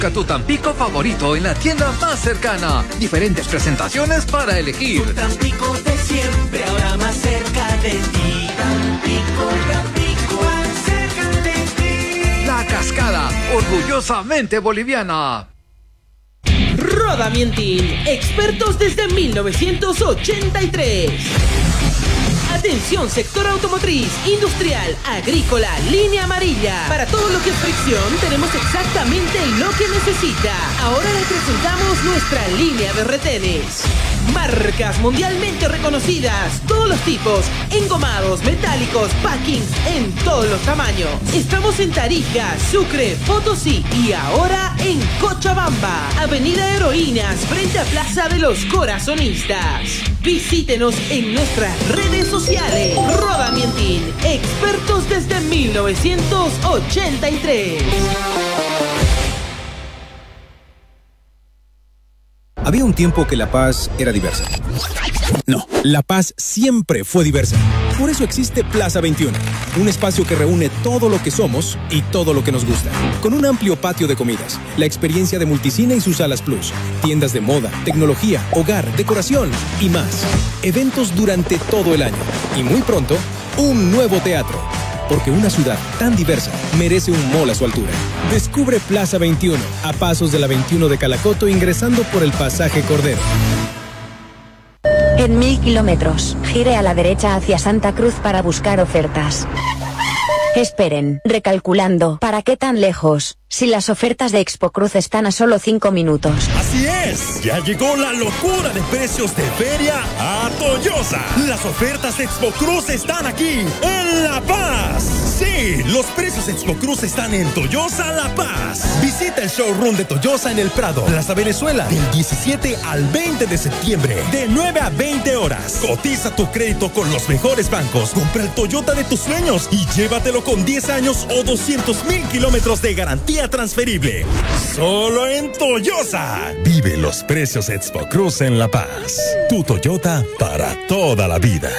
Busca tu Tampico favorito en la tienda más cercana. Diferentes presentaciones para elegir. Tu Tampico de siempre, ahora más cerca de ti. Tampico, más cerca de ti. La Cascada, orgullosamente boliviana. Roda Mientin, expertos desde 1983. Atención, sector automotriz, industrial, agrícola, línea amarilla. Para todo lo que es fricción, tenemos exactamente lo que necesita. Ahora le presentamos nuestra línea de retenes. Marcas mundialmente reconocidas, todos los tipos, engomados, metálicos, packings en todos los tamaños. Estamos en Tarija, Sucre, Potosí y ahora en Cochabamba, Avenida Heroínas, frente a Plaza de los Corazonistas. Visítenos en nuestras redes sociales. Roda Mientin, expertos desde 1983. Había un tiempo que La Paz era diversa. No, La Paz siempre fue diversa. Por eso existe Plaza 21, un espacio que reúne todo lo que somos y todo lo que nos gusta. Con un amplio patio de comidas, la experiencia de Multicine y sus salas plus, tiendas de moda, tecnología, hogar, decoración y más. Eventos durante todo el año. Y muy pronto, un nuevo teatro. Porque una ciudad tan diversa merece un mall a su altura. Descubre Plaza 21, a pasos de la 21 de Calacoto, ingresando por el pasaje Cordero. En 1000 kilómetros, gire a la derecha hacia Santa Cruz para buscar ofertas. Esperen, recalculando, ¿para qué tan lejos? Si las ofertas de Expo Cruz están a solo 5 minutos. ¡Así es! Ya llegó la locura de precios de feria a Toyosa. Las ofertas de Expo Cruz están aquí, en La Paz. Sí, los precios de Expo Cruz están en Toyosa La Paz. Visita el showroom de Toyosa en El Prado, Plaza Venezuela, del 17 al 20 de septiembre, de 9 a 20 horas. Cotiza tu crédito con los mejores bancos. Compra el Toyota de tus sueños y llévatelo con 10 años o 200,000 kilómetros de garantía transferible. Solo en Toyosa. Vive los precios Expo Cruz en La Paz. Tu Toyota para toda la vida.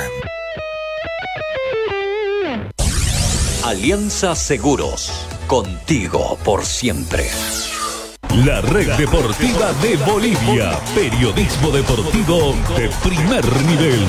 Alianza Seguros, contigo por siempre. La Red Deportiva de Bolivia, periodismo deportivo de primer nivel.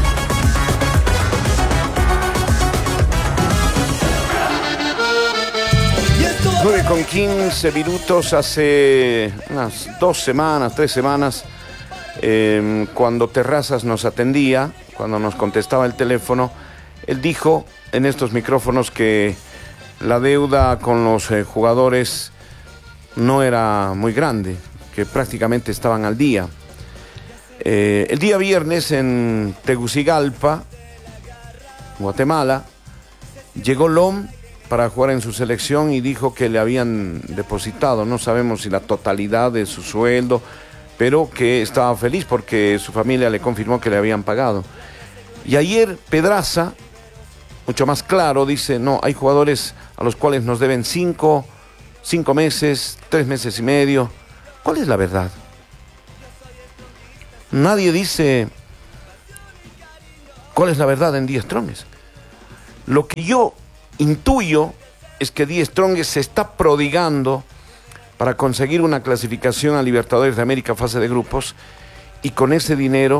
9:15 hace unas 3 semanas, cuando Terrazas nos atendía, cuando nos contestaba el teléfono, él dijo en estos micrófonos que la deuda con los jugadores no era muy grande, que prácticamente estaban al día. El día viernes en Tegucigalpa, Guatemala, llegó Lom para jugar en su selección y dijo que le habían depositado, no sabemos si la totalidad de su sueldo, pero que estaba feliz porque su familia le confirmó que le habían pagado. Y ayer Pedraza, mucho más claro, dice, no, hay jugadores a los cuales nos deben 5 meses, 3 meses y medio. ¿Cuál es la verdad? Nadie dice cuál es la verdad en Die Strongest. Lo que yo intuyo es que Die Strongest se está prodigando para conseguir una clasificación a Libertadores de América fase de grupos y con ese dinero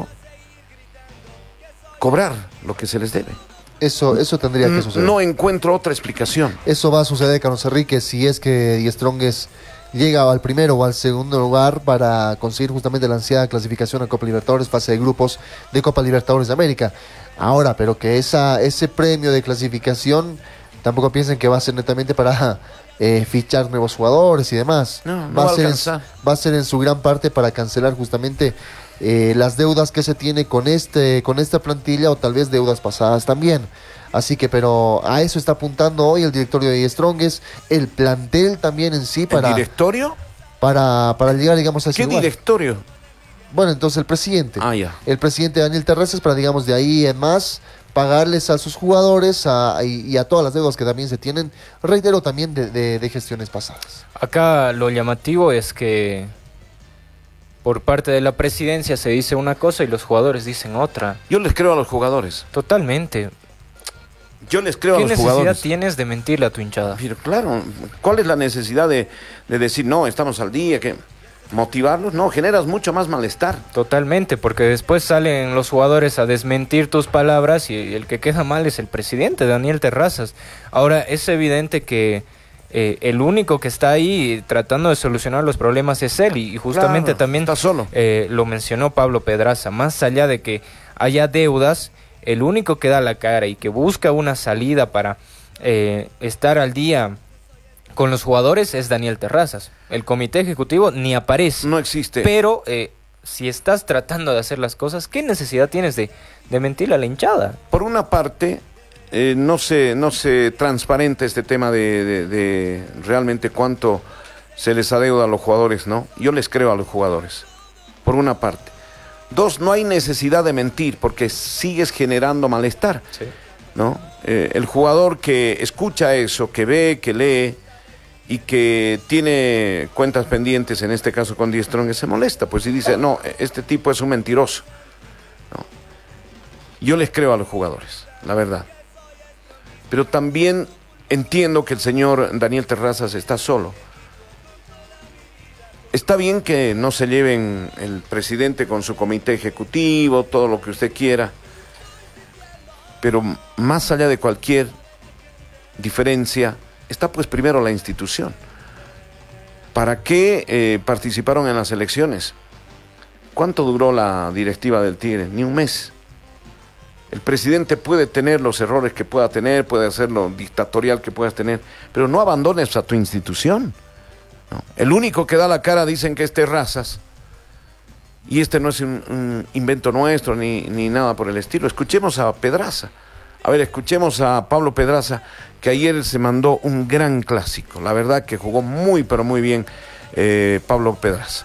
cobrar lo que se les debe. Eso tendría que suceder. No encuentro otra explicación. Eso va a suceder, Carlos Enrique, si es que Die Strongest llega al primero o al segundo lugar para conseguir justamente la ansiada clasificación a Copa Libertadores, fase de grupos de Copa Libertadores de América. Ahora, pero que ese premio de clasificación tampoco piensen que va a ser netamente para fichar nuevos jugadores y demás. No va a ser en su gran parte para cancelar justamente las deudas que se tiene con esta plantilla o tal vez deudas pasadas también. Así que, pero a eso está apuntando hoy el directorio de Die Strongest, el plantel también en sí para... ¿El directorio? Para llegar, digamos, a ese lugar. ¿Qué directorio? Bueno, entonces el presidente. Ah, ya. El presidente Daniel Terrazas para, digamos, de ahí en más pagarles a sus jugadores y a todas las deudas que también se tienen, reitero, también de gestiones pasadas. Acá lo llamativo es que por parte de la presidencia se dice una cosa y los jugadores dicen otra. Yo les creo a los jugadores. Totalmente. Yo les creo a los ¿Qué jugadores. necesidad tienes de mentirle a tu hinchada? Pero claro, ¿cuál es la necesidad de decir, no, estamos al día, que motivarlos? No, generas mucho más malestar. Totalmente, porque después salen los jugadores a desmentir tus palabras y el que queda mal es el presidente, Daniel Terrazas. Ahora, es evidente que el único que está ahí tratando de solucionar los problemas es él, y justamente Claro, también está solo. Lo mencionó Pablo Pedraza. Más allá de que haya deudas, el único que da la cara y que busca una salida para estar al día con los jugadores es Daniel Terrazas. El comité ejecutivo ni aparece. No existe. Pero si estás tratando de hacer las cosas, ¿qué necesidad tienes de mentirle a la hinchada? Por una parte, no se transparenta este tema de realmente cuánto se les adeuda a los jugadores, ¿no? Yo les creo a los jugadores, por una parte. Dos, no hay necesidad de mentir porque sigues generando malestar, Sí. ¿no? El jugador que escucha eso, que ve, que lee y que tiene cuentas pendientes, en este caso con Die Strong, se molesta, pues, y dice, no, este tipo es un mentiroso, ¿no? Yo les creo a los jugadores, la verdad. Pero también entiendo que el señor Daniel Terrazas está solo. Está bien que no se lleven el presidente con su comité ejecutivo, todo lo que usted quiera, pero más allá de cualquier diferencia, está pues primero la institución. ¿Para qué participaron en las elecciones? ¿Cuánto duró la directiva del Tigre? Ni un mes. El presidente puede tener los errores que pueda tener, puede hacer lo dictatorial que puedas tener, pero no abandones a tu institución. No. El único que da la cara dicen que es Terrazas, y este no es un invento nuestro ni nada por el estilo. Escuchemos a Pedraza. A ver, escuchemos a Pablo Pedraza, que ayer se mandó un gran clásico. La verdad que jugó muy, pero muy bien Pablo Pedraza.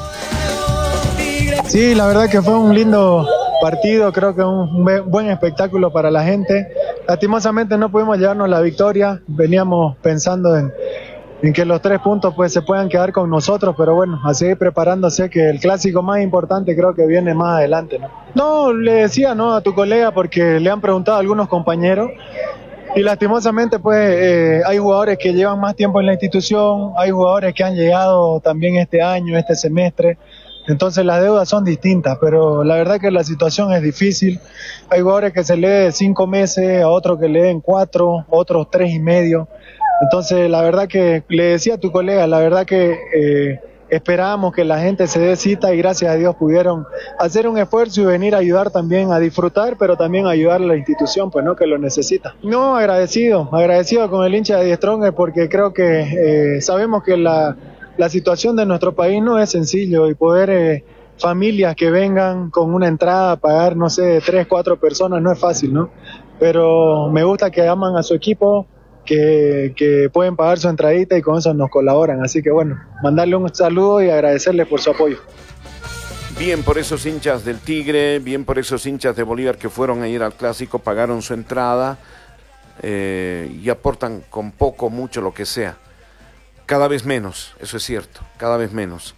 Sí, la verdad que fue un lindo partido, creo que un buen espectáculo para la gente. Lastimosamente no pudimos llevarnos la victoria, veníamos pensando en que los 3 puntos pues se puedan quedar con nosotros, pero bueno, a seguir preparándose, que el clásico más importante creo que viene más adelante, ¿no? No, le decía no a tu colega porque le han preguntado a algunos compañeros y lastimosamente pues hay jugadores que llevan más tiempo en la institución, hay jugadores que han llegado también este año, este semestre, entonces las deudas son distintas, pero la verdad que la situación es difícil. Hay jugadores que se lee 5 meses, a otros que leen 4, otros 3 y medio. Entonces la verdad que le decía a tu colega, la verdad que esperábamos que la gente se dé cita y gracias a Dios pudieron hacer un esfuerzo y venir a ayudar también a disfrutar, pero también a ayudar a la institución, pues no, que lo necesita. No, agradecido con el hincha de Die Strong porque creo que sabemos que la situación de nuestro país no es sencillo y poder familias que vengan con una entrada a pagar, no sé, 3, 4 personas no es fácil, ¿no? Pero me gusta que aman a su equipo, que pueden pagar su entradita y con eso nos colaboran. Así que bueno, mandarle un saludo y agradecerles por su apoyo. Bien por esos hinchas del Tigre, bien por esos hinchas de Bolívar que fueron a ir al clásico, pagaron su entrada y aportan con poco, mucho, lo que sea. Cada vez menos, eso es cierto, cada vez menos.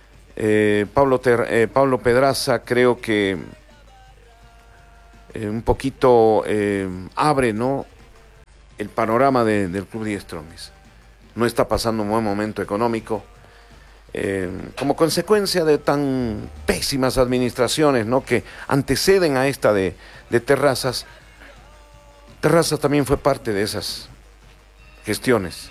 Pablo Pedraza creo que un poquito abre, ¿no?, el panorama del Club Die Strong. No está pasando un buen momento económico como consecuencia de tan pésimas administraciones, ¿no?, que anteceden a esta de Terrazas. Terrazas también fue parte de esas gestiones.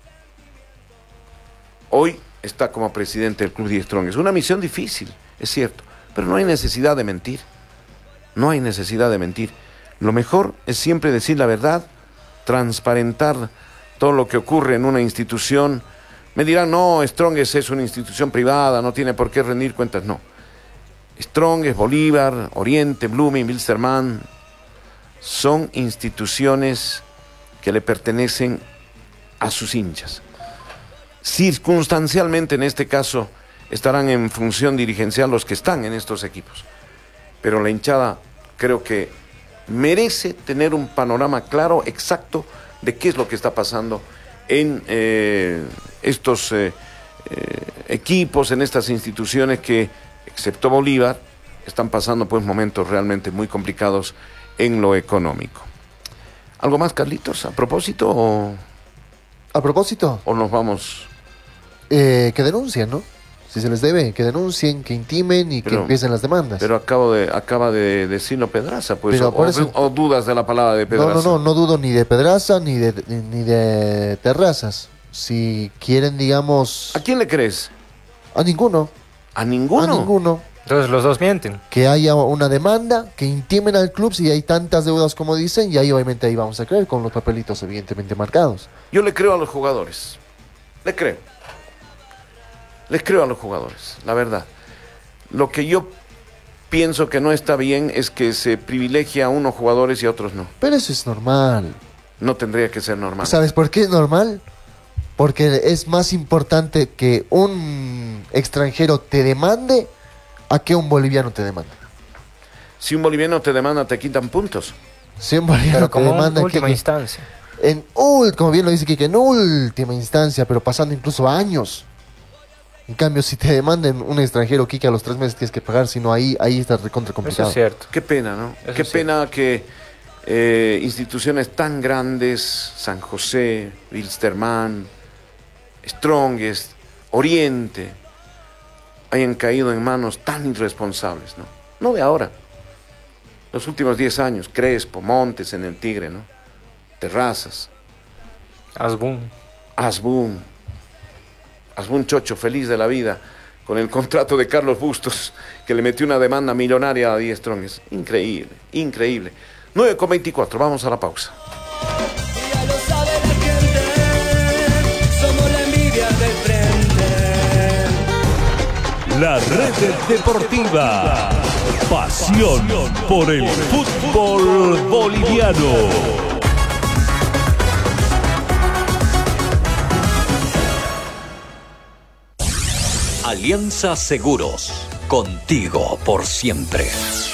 Hoy está como presidente del Club Die Strong. Es una misión difícil, es cierto, pero no hay necesidad de mentir. No hay necesidad de mentir. Lo mejor es siempre decir la verdad, transparentar todo lo que ocurre en una institución. Me dirán, no, Strongest es una institución privada, no tiene por qué rendir cuentas. No. Strongest, Bolívar, Oriente, Blooming, Wilstermann, son instituciones que le pertenecen a sus hinchas. Circunstancialmente, en este caso, estarán en función dirigencial los que están en estos equipos. Pero la hinchada creo que merece tener un panorama claro, exacto, de qué es lo que está pasando en estos equipos, en estas instituciones que, excepto Bolívar, están pasando pues momentos realmente muy complicados en lo económico. ¿Algo más, Carlitos? ¿A propósito o...? ¿A propósito? ¿O nos vamos...? Que denuncien, ¿no? Si se les debe, que denuncien, que intimen y que empiecen las demandas. Pero acaba de decirlo Pedraza, pues. Pero O dudas de la palabra de Pedraza. No dudo ni de Pedraza ni de Terrazas. Si quieren, digamos... ¿A quién le crees? A ninguno. ¿A ninguno? A ninguno. Entonces los dos mienten. Que haya una demanda, que intimen al club si hay tantas deudas como dicen, y ahí obviamente ahí vamos a creer con los papelitos evidentemente marcados. Yo le creo a los jugadores. Le creo. Les creo a los jugadores, la verdad. Lo que yo pienso que no está bien es que se privilegia a unos jugadores y a otros no. Pero eso es normal. No tendría que ser normal. ¿Sabes por qué es normal? Porque es más importante que un extranjero te demande a que un boliviano te demande. Si un boliviano te demanda, te quitan puntos. Si un boliviano pero como te demanda... en última instancia. Como bien lo dice Kike, en última instancia, pero pasando incluso años. En cambio, si te demandan un extranjero, Kike, a los 3 meses tienes que pagar, si no ahí está recontra complicado. Eso es cierto. Qué pena, ¿no? Eso Qué es pena que instituciones tan grandes, San José, Wilstermann, Strongest, Oriente, hayan caído en manos tan irresponsables, ¿no? No de ahora. Los últimos 10 años, Crespo, Montes en el Tigre, ¿no? Terrazas. Asbun Chocho, feliz de la vida, con el contrato de Carlos Bustos, que le metió una demanda millonaria a Die Strongest. Increíble, increíble. 9:24, vamos a la pausa. Ya lo sabe la gente, somos la envidia del frente. La Red Deportiva. Pasión por el fútbol boliviano. Alianza Seguros, contigo por siempre.